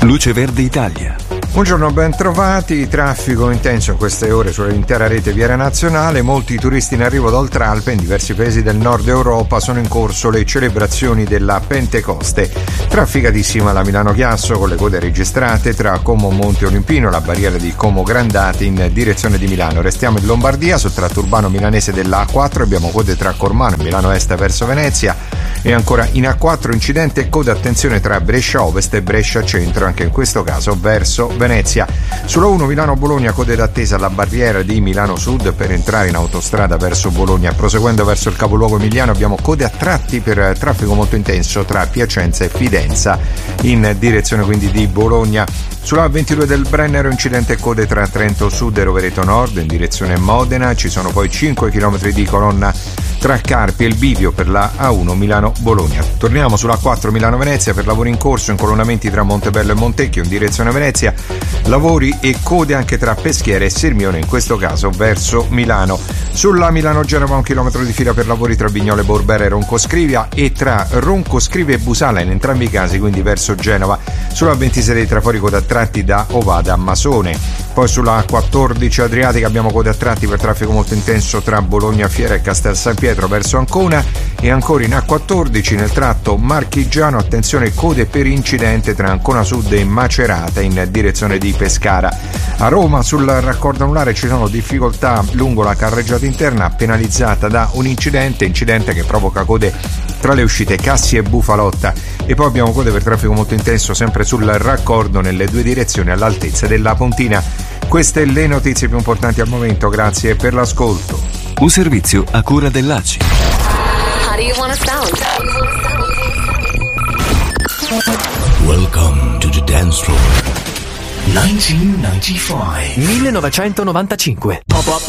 Luce Verde Italia. Buongiorno, ben trovati. Traffico intenso in queste ore sull'intera rete viaria nazionale. Molti turisti in arrivo da Oltralpe. In diversi paesi del nord Europa sono in corso le celebrazioni della Pentecoste. Trafficatissima la Milano-Chiasso con le code registrate tra Como Monte Olimpino e la barriera di Como Grandati in direzione di Milano. Restiamo in Lombardia, sul tratto urbano milanese della A4 abbiamo code tra Cormano e Milano Est verso Venezia. E ancora in A4 incidente e coda, attenzione, tra Brescia Ovest e Brescia Centro, anche in questo caso verso Venezia. Sulla 1 Milano-Bologna code d'attesa alla barriera di Milano Sud per entrare in autostrada verso Bologna. Proseguendo verso il capoluogo emiliano abbiamo code a tratti per traffico molto intenso tra Piacenza e Fidenza in direzione quindi di Bologna. Sulla 22 del Brennero incidente e code tra Trento Sud e Rovereto Nord in direzione Modena. Ci sono poi 5 km di colonna tra Carpi e il bivio per la A1 Milano-Bologna. Torniamo sulla 4 Milano-Venezia per lavori in corso, incolonnamenti tra Montebello e Montecchio in direzione Venezia, lavori e code anche tra Peschiera e Sirmione, in questo caso verso Milano. Sulla Milano-Genova 1 chilometro di fila per lavori tra Vignole Borbera e Roncoscrivia e tra Roncoscrivia e Busala in entrambi i casi, quindi verso Genova. Sulla 26 dei trafori code a tratti da Ovada a Masone. Poi sulla 14 Adriatica abbiamo code a tratti per traffico molto intenso tra Bologna Fiera e Castel San Pietro verso Ancona, e ancora in A14 nel tratto marchigiano attenzione code per incidente tra Ancona Sud e Macerata in direzione di Pescara. A Roma sul raccordo anulare ci sono difficoltà lungo la carreggiata interna penalizzata da un incidente che provoca code tra le uscite Cassi e Bufalotta, e poi abbiamo code per traffico molto intenso sempre sul raccordo nelle due direzioni all'altezza della Pontina. Queste le notizie più importanti al momento, grazie per l'ascolto. Un servizio a cura dell'ACI. How do you want to sound? Welcome to the dance floor. 1995. 1995. Pop up